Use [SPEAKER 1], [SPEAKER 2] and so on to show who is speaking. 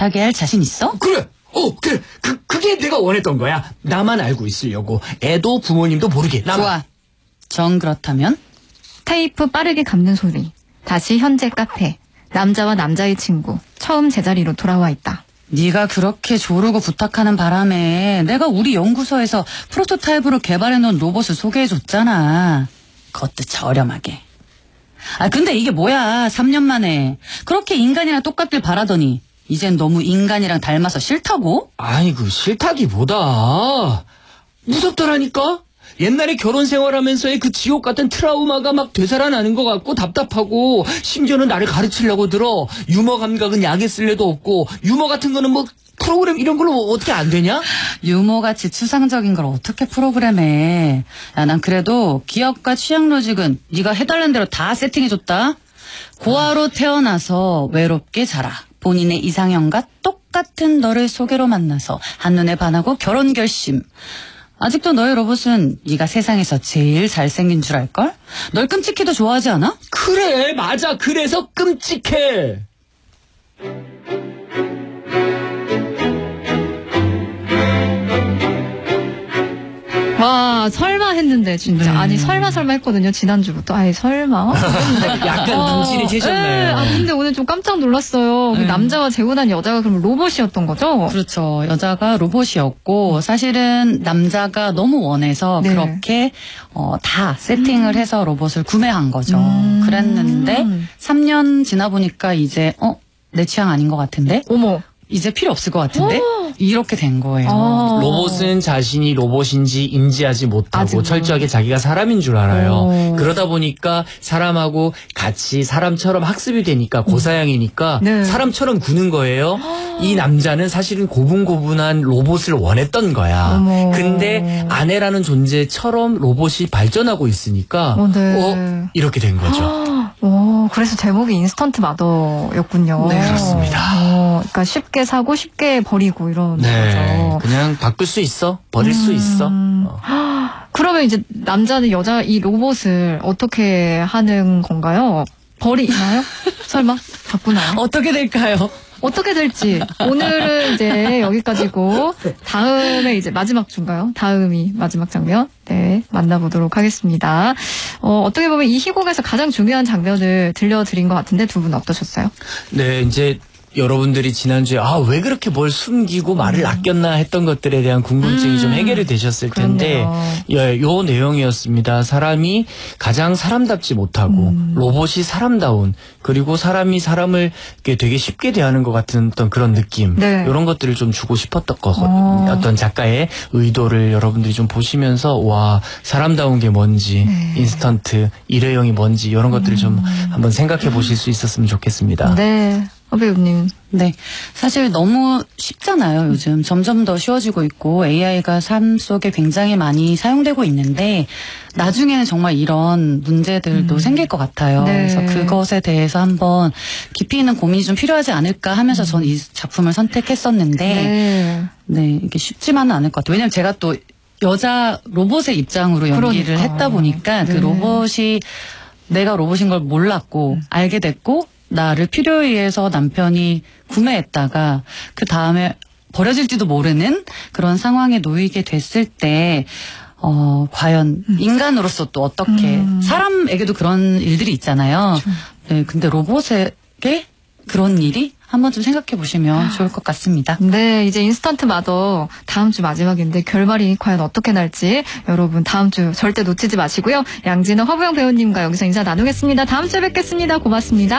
[SPEAKER 1] 못하게 할 자신 있어?
[SPEAKER 2] 그래. 그래. 그게 내가 원했던 거야. 나만 알고 있으려고. 애도 부모님도 모르게.
[SPEAKER 1] 좋아. 정 그렇다면?
[SPEAKER 3] 테이프 빠르게 감는 소리. 다시 현재 카페. 남자와 남자의 친구. 처음 제자리로 돌아와 있다.
[SPEAKER 1] 네가 그렇게 조르고 부탁하는 바람에 내가 우리 연구소에서 프로토타입으로 개발해놓은 로봇을 소개해줬잖아. 그것도 저렴하게. 근데 이게 뭐야. 3년 만에. 그렇게 인간이랑 똑같길 바라더니 이젠 너무 인간이랑 닮아서 싫다고?
[SPEAKER 2] 아이고, 싫다기보다 무섭더라니까? 옛날에 결혼 생활하면서의 그 지옥 같은 트라우마가 막 되살아나는 것 같고 답답하고, 심지어는 나를 가르치려고 들어. 유머 감각은 약에 쓸래도 없고, 유머 같은 거는 뭐 프로그램 이런 걸로 어떻게 안 되냐?
[SPEAKER 1] 유머같이 추상적인 걸 어떻게 프로그램해. 야, 난 그래도 기업과 취향 로직은 네가 해달라는 대로 다 세팅해줬다. 고아로 태어나서 외롭게 자라. 본인의 이상형과 똑같은 너를 소개로 만나서 한눈에 반하고 결혼 결심. 아직도 너의 로봇은 네가 세상에서 제일 잘생긴 줄 알걸? 널 끔찍해도 좋아하지 않아?
[SPEAKER 2] 그래, 맞아. 그래서 끔찍해.
[SPEAKER 3] 와, 설마 했는데 진짜.
[SPEAKER 1] 네.
[SPEAKER 3] 아니, 설마 했거든요. 지난주부터. 아이, 설마.
[SPEAKER 2] 약간 눈치를 채셨나요?
[SPEAKER 3] 네. 근데 오늘 좀 깜짝 놀랐어요. 그 남자와 재혼한 여자가 그럼 로봇이었던 거죠?
[SPEAKER 1] 그렇죠. 여자가 로봇이었고 사실은 남자가 너무 원해서
[SPEAKER 3] 네.
[SPEAKER 1] 그렇게 다 세팅을 해서 로봇을 구매한 거죠. 그랬는데 3년 지나 보니까 이제 내 취향 아닌 것 같은데?
[SPEAKER 3] 어머.
[SPEAKER 1] 이제 필요 없을 것 같은데? 이렇게 된 거예요.
[SPEAKER 2] 로봇은 자신이 로봇인지 인지하지 못하고 철저하게 자기가 사람인 줄 알아요. 그러다 보니까 사람하고 같이 사람처럼 학습이 되니까 고사양이니까
[SPEAKER 3] 네.
[SPEAKER 2] 사람처럼 구는 거예요. 이 남자는 사실은 고분고분한 로봇을 원했던 거야.
[SPEAKER 3] 어머.
[SPEAKER 2] 근데 아내라는 존재처럼 로봇이 발전하고 있으니까
[SPEAKER 3] 네.
[SPEAKER 2] 이렇게 된 거죠.
[SPEAKER 3] 그래서 제목이 인스턴트 마더였군요.
[SPEAKER 1] 네,
[SPEAKER 2] 그렇습니다.
[SPEAKER 3] 그러니까 쉽게 사고 쉽게 버리고 이런 거죠.
[SPEAKER 2] 그냥 바꿀 수 있어. 버릴 수 있어.
[SPEAKER 3] 그러면 이제 남자는 여자 이 로봇을 어떻게 하는 건가요? 버리나요? 설마? 바꾸나요?
[SPEAKER 1] 어떻게 될까요?
[SPEAKER 3] 어떻게 될지 오늘은 이제 여기까지고 다음에 이제 마지막 주인가요? 다음이 마지막 장면 만나보도록 하겠습니다. 어떻게 보면 이 희곡에서 가장 중요한 장면을 들려드린 것 같은데 두 분 어떠셨어요?
[SPEAKER 2] 네, 이제 여러분들이 지난주에 왜 그렇게 뭘 숨기고 말을 아꼈나 했던 것들에 대한 궁금증이 좀 해결이 되셨을 텐데 요 내용이었습니다. 사람이 가장 사람답지 못하고 로봇이 사람다운, 그리고 사람이 사람을 되게 쉽게 대하는 것 같은 어떤 그런 느낌, 이런 것들을 좀 주고 싶었던 거거든요. 어떤 작가의 의도를 여러분들이 좀 보시면서 와, 사람다운 게 뭔지, 인스턴트, 일회용이 뭔지 이런 것들을 좀 한번 생각해 보실 수 있었으면 좋겠습니다.
[SPEAKER 3] 네. 배우님.
[SPEAKER 1] 네. 사실 너무 쉽잖아요. 요즘 점점 더 쉬워지고 있고 AI가 삶 속에 굉장히 많이 사용되고 있는데 나중에는 정말 이런 문제들도 생길 것 같아요. 그래서 그것에 대해서 한번 깊이 있는 고민이 좀 필요하지 않을까 하면서 저는 이 작품을 선택했었는데 이게 쉽지만은 않을 것 같아요. 왜냐면 제가 또 여자 로봇의 입장으로 연기를 했다 보니까 그 로봇이 내가 로봇인 걸 몰랐고 알게 됐고 나를 필요에 의해서 남편이 구매했다가 그 다음에 버려질지도 모르는 그런 상황에 놓이게 됐을 때 과연 인간으로서 또 어떻게 사람에게도 그런 일들이 있잖아요. 네, 근데 로봇에게 그런 일이 한번 좀 생각해 보시면 좋을 것 같습니다.
[SPEAKER 3] 네, 이제 인스턴트 마더 다음 주 마지막인데 결말이 과연 어떻게 날지 여러분 다음 주 절대 놓치지 마시고요. 양진호, 허부영 배우님과 여기서 인사 나누겠습니다. 다음 주에 뵙겠습니다. 고맙습니다.